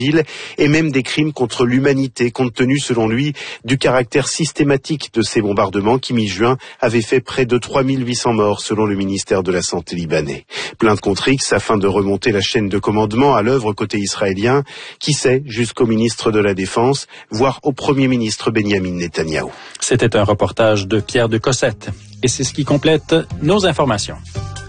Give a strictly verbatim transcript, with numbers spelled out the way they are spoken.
et même des crimes contre l'humanité, compte tenu, selon lui, du caractère systématique de ces bombardements qui, mi-juin, avaient fait près de trois mille huit cents morts, selon le ministère de la Santé libanais. Plainte contre X afin de remonter la chaîne de commandement à l'œuvre côté israélien, qui sait, jusqu'au ministre de la Défense, voire au Premier ministre Benyamin Netanyahou. C'était un reportage de Pierre de Cossette. Et c'est ce qui complète nos informations.